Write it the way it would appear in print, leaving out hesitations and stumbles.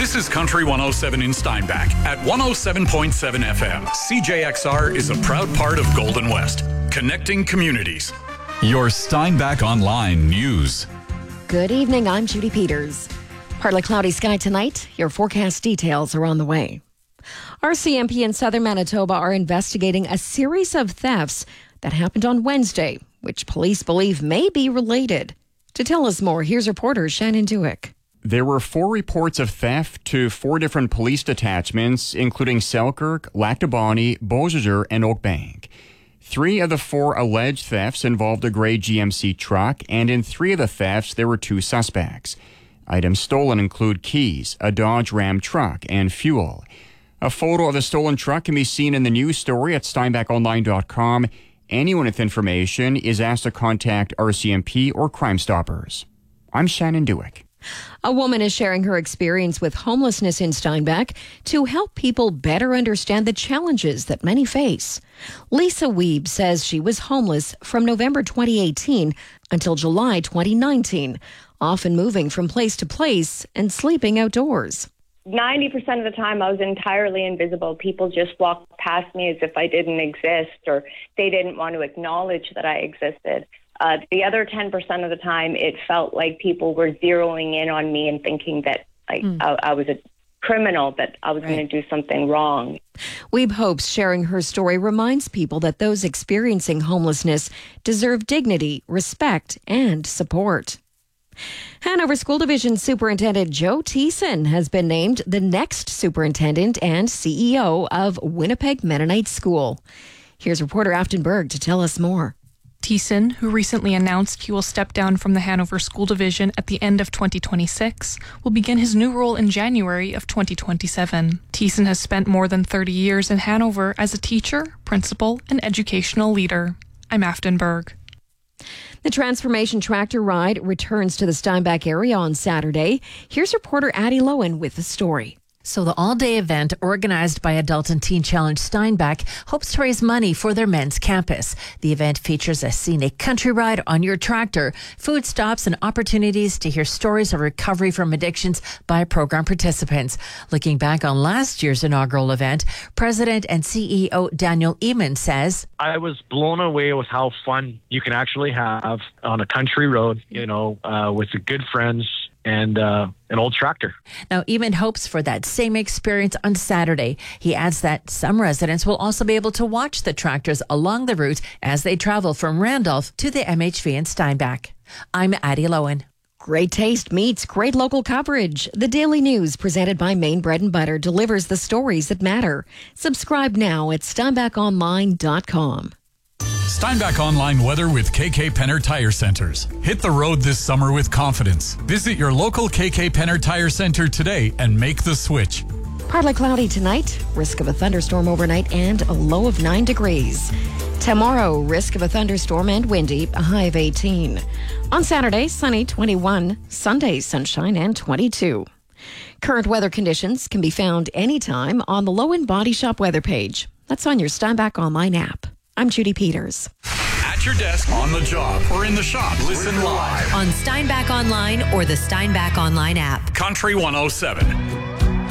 This is Country 107 in Steinbach at 107.7 FM. CJXR is a proud part of Golden West, connecting communities. Your Steinbach Online News. Good evening, I'm Judy Peters. Partly cloudy sky tonight. Your forecast details are on the way. RCMP in southern Manitoba are investigating a series of thefts that happened on Wednesday, which police believe may be related. To tell us more, here's reporter Shannon Duick. There were 4 reports of theft to 4 different police detachments, including Selkirk, Lac du Bonnet, Beausejour, and Oakbank. 3 of the 4 alleged thefts involved a gray GMC truck, and in 3 of the thefts, there were 2 suspects. Items stolen include keys, a Dodge Ram truck, and fuel. A photo of the stolen truck can be seen in the news story at steinbachonline.com. Anyone with information is asked to contact RCMP or Crime Stoppers. I'm Shannon Duick. A woman is sharing her experience with homelessness in Steinbach to help people better understand the challenges that many face. Lisa Weeb says she was homeless from November 2018 until July 2019, often moving from place to place and sleeping outdoors. 90% of the time I was entirely invisible. People just walked past me as if I didn't exist, or they didn't want to acknowledge that I existed. The other 10% of the time, it felt like people were zeroing in on me and thinking that I was a criminal, that I was going to do something wrong. Weeb hopes sharing her story reminds people that those experiencing homelessness deserve dignity, respect, and support. Hanover School Division Superintendent Joe Thiessen has been named the next superintendent and CEO of Winnipeg Mennonite School. Here's reporter Afton Berg to tell us more. Thiessen, who recently announced he will step down from the Hanover School Division at the end of 2026, will begin his new role in January of 2027. Thiessen has spent more than 30 years in Hanover as a teacher, principal, and educational leader. I'm Afton Berg. The Transformation Tractor Ride returns to the Steinbach area on Saturday. Here's reporter Addie Lowen with the story. So the all-day event organized by Adult and Teen Challenge Steinbach hopes to raise money for their men's campus. The event features a scenic country ride on your tractor, food stops, and opportunities to hear stories of recovery from addictions by program participants. Looking back on last year's inaugural event, President and CEO Daniel Eamon says, I was blown away with how fun you can actually have on a country road, with the good friends and an old tractor. Now, Eamon hopes for that same experience on Saturday. He adds that some residents will also be able to watch the tractors along the route as they travel from Randolph to the MHV in Steinbach. I'm Addie Lowen. Great taste meets great local coverage. The Daily News, presented by Maine Bread and Butter, delivers the stories that matter. Subscribe now at steinbachonline.com. Steinbach Online weather with KK Penner Tire Centers. Hit the road this summer with confidence. Visit your local KK Penner Tire Center today and make the switch. Partly cloudy tonight, risk of a thunderstorm overnight and a low of 9 degrees. Tomorrow, risk of a thunderstorm and windy, a high of 18. On Saturday, sunny 21. Sunday, sunshine and 22. Current weather conditions can be found anytime on the Lowen Body Shop weather page. That's on your Steinbach Online app. I'm Judy Peters. At your desk, on the job, or in the shop, listen live on Steinbach Online or the Steinbach Online app. Country 107.